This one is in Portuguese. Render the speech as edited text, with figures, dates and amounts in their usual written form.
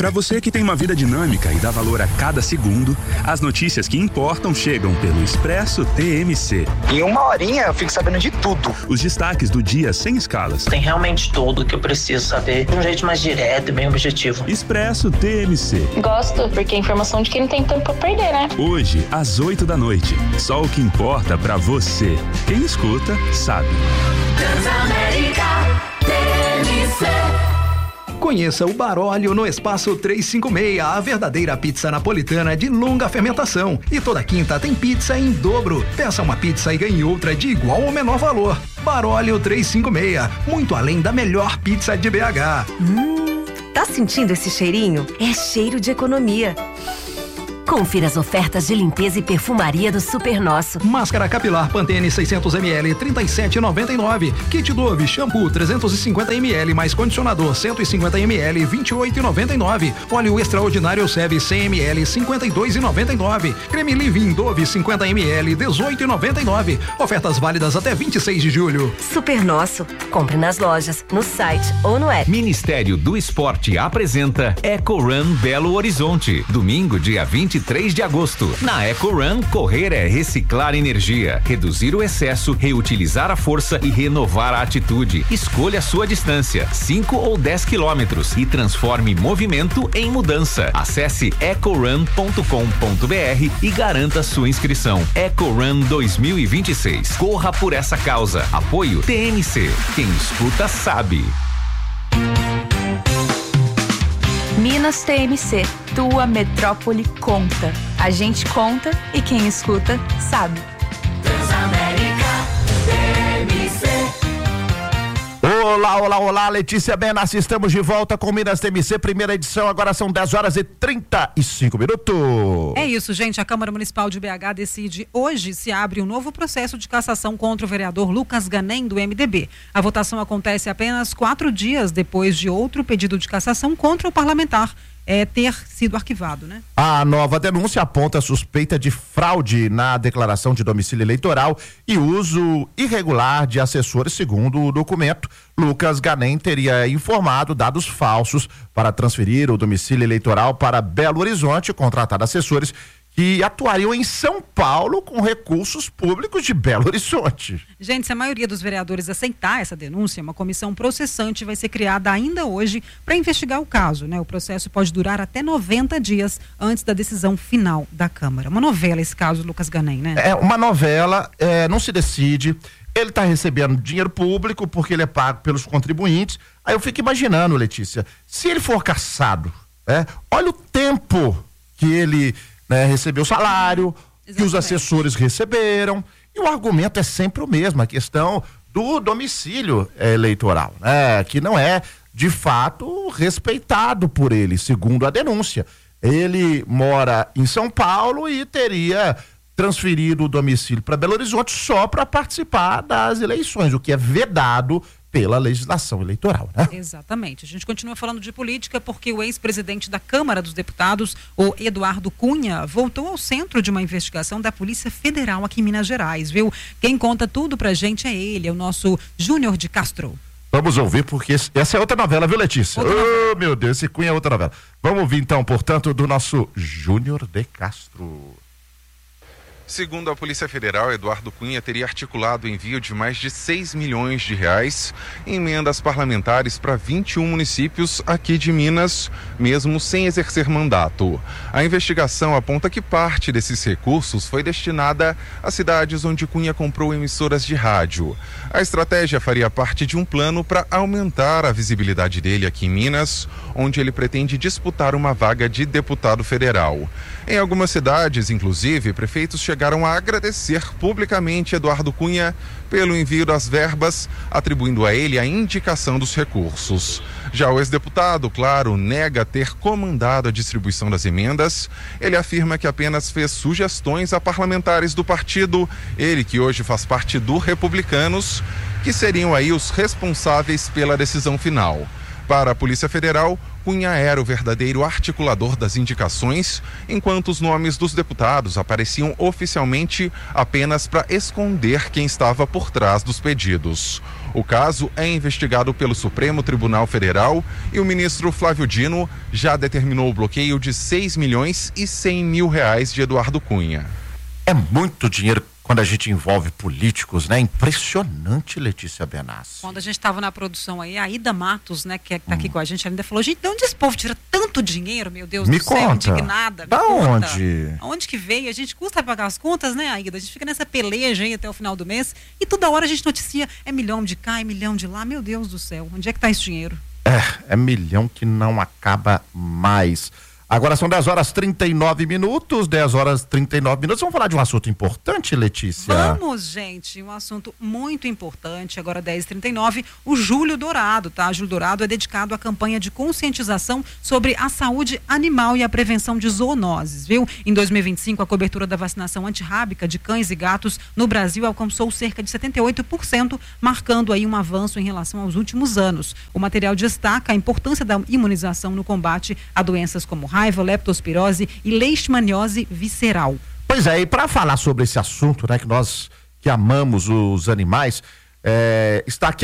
Para você que tem uma vida dinâmica e dá valor a cada segundo, as notícias que importam chegam pelo Expresso TMC. Em uma horinha eu fico sabendo de tudo. Os destaques do dia sem escalas. Tem realmente tudo que eu preciso saber de um jeito mais direto e bem objetivo. Expresso TMC. Gosto, porque é informação de quem não tem tempo pra perder, né? Hoje, às 8h. Só o que importa pra você. Quem escuta, sabe. Transamérica TMC. Conheça o Baróleo no Espaço 356, a verdadeira pizza napolitana de longa fermentação. E toda quinta tem pizza em dobro. Peça uma pizza e ganhe outra de igual ou menor valor. Baróleo 356, muito além da melhor pizza de BH. Tá sentindo esse cheirinho? É cheiro de economia. Confira as ofertas de limpeza e perfumaria do Super Nosso. Máscara capilar Pantene 600ml, 37,99. Kit Dove shampoo 350ml mais condicionador 150ml, 28,99. Óleo extraordinário Seve 100ml, 52,99. Creme Living Dove 50ml, 18,99. Ofertas válidas até 26 de julho. Super Nosso. Compre nas lojas, no site ou no app. Ministério do Esporte apresenta Eco Run Belo Horizonte. Domingo, dia 23 de agosto. Na Eco Run, correr é reciclar energia, reduzir o excesso, reutilizar a força e renovar a atitude. Escolha a sua distância, 5 ou 10 quilômetros, e transforme movimento em mudança. Acesse ecorun.com.br e garanta sua inscrição. Eco Run 2026. Corra por essa causa. Apoio TMC. Quem escuta sabe. Minas TMC, tua metrópole conta. A gente conta e quem escuta sabe. Transamérica TMC. Olá, Letícia Benassi, estamos de volta com Minas TMC, primeira edição, agora são 10h35. É isso, gente, a Câmara Municipal de BH decide hoje se abre um novo processo de cassação contra o vereador Lucas Ganem, do MDB. A votação acontece apenas 4 dias depois de outro pedido de cassação contra o parlamentar ter sido arquivado, né? A nova denúncia aponta suspeita de fraude na declaração de domicílio eleitoral e uso irregular de assessores. Segundo o documento, Lucas Ganem teria informado dados falsos para transferir o domicílio eleitoral para Belo Horizonte, contratado assessores que atuariam em São Paulo com recursos públicos de Belo Horizonte. Gente, se a maioria dos vereadores aceitar essa denúncia, uma comissão processante vai ser criada ainda hoje para investigar o caso, né? O processo pode durar até 90 dias antes da decisão final da Câmara. Uma novela esse caso, Lucas Ganem, né? É uma novela, não se decide. Ele está recebendo dinheiro público porque ele é pago pelos contribuintes. Aí eu fico imaginando, Letícia, se ele for cassado, olha o tempo que ele recebeu salário, que os assessores receberam, e o argumento é sempre o mesmo, a questão do domicílio eleitoral, que não é de fato respeitado por ele, segundo a denúncia. Ele mora em São Paulo e teria transferido o domicílio para Belo Horizonte só para participar das eleições, o que é vedado pela legislação eleitoral, né? Exatamente. A gente continua falando de política porque o ex-presidente da Câmara dos Deputados, o Eduardo Cunha, voltou ao centro de uma investigação da Polícia Federal aqui em Minas Gerais, viu? Quem conta tudo pra gente é ele, é o nosso Júnior de Castro. Vamos ouvir, porque essa é outra novela, viu, Letícia? Oh, meu Deus, esse Cunha é outra novela. Vamos ouvir então, portanto, do nosso Júnior de Castro. Segundo a Polícia Federal, Eduardo Cunha teria articulado o envio de mais de 6 milhões de reais em emendas parlamentares para 21 municípios aqui de Minas, mesmo sem exercer mandato. A investigação aponta que parte desses recursos foi destinada a cidades onde Cunha comprou emissoras de rádio. A estratégia faria parte de um plano para aumentar a visibilidade dele aqui em Minas, onde ele pretende disputar uma vaga de deputado federal. Em algumas cidades, inclusive, prefeitos chegaram a agradecer publicamente Eduardo Cunha pelo envio das verbas, atribuindo a ele a indicação dos recursos. Já o ex-deputado, claro, nega ter comandado a distribuição das emendas. Ele afirma que apenas fez sugestões a parlamentares do partido, ele que hoje faz parte do Republicanos, que seriam aí os responsáveis pela decisão final. Para a Polícia Federal, Cunha era o verdadeiro articulador das indicações, enquanto os nomes dos deputados apareciam oficialmente apenas para esconder quem estava por trás dos pedidos. O caso é investigado pelo Supremo Tribunal Federal e o ministro Flávio Dino já determinou o bloqueio de 6.100.000 de Eduardo Cunha. É muito dinheiro quando a gente envolve políticos, né? Impressionante, Letícia Benassi. Quando a gente estava na produção aí, a Ida Matos, né, que tá aqui com a gente, ela ainda falou, gente, de onde esse povo tira tanto dinheiro, meu Deus do céu, indignada. Da onde? Onde que veio? A gente custa pagar as contas, né, Aida? A gente fica nessa peleja aí até o final do mês e toda hora a gente noticia, é milhão de cá, é milhão de lá, meu Deus do céu, onde é que tá esse dinheiro? É milhão que não acaba mais. Agora são 10h39, 10h39. Vamos falar de um assunto importante, Letícia? Vamos, gente, um assunto muito importante. Agora 10h39, o Julho Dourado, tá? Julho Dourado é dedicado à campanha de conscientização sobre a saúde animal e a prevenção de zoonoses, viu? Em 2025, a cobertura da vacinação antirrábica de cães e gatos no Brasil alcançou cerca de 78%, marcando aí um avanço em relação aos últimos anos. O material destaca a importância da imunização no combate a doenças como raiva, leptospirose e leishmaniose visceral. Pois é, e para falar sobre esse assunto, né, que nós que amamos os animais, está aqui